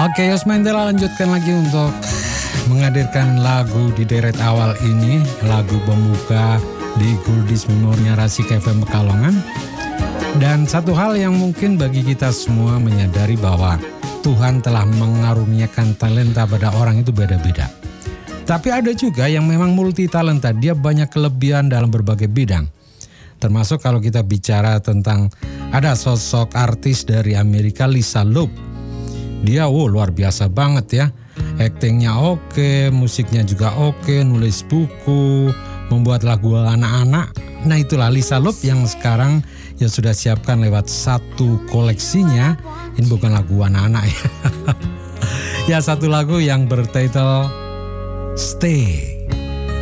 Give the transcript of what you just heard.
Oke, Yosmantela lanjutkan lagi untuk menghadirkan lagu di deret awal ini, lagu pembuka di Gurdis Memorinya Rasik FM Pekalongan. Dan satu hal yang mungkin bagi kita semua menyadari bahwa Tuhan telah mengaruniakan talenta pada orang itu beda-beda. Tapi ada juga yang memang multi talenta, dia banyak kelebihan dalam berbagai bidang. Termasuk kalau kita bicara tentang ada sosok artis dari Amerika, Lisa Loeb. Dia luar biasa banget ya. Aktingnya oke, musiknya juga oke, nulis buku, membuat lagu anak-anak. Nah itulah Lisa Loeb yang sekarang ya sudah siapkan lewat satu koleksinya. Ini bukan lagu anak-anak ya. Ya satu lagu yang bertitel Stay.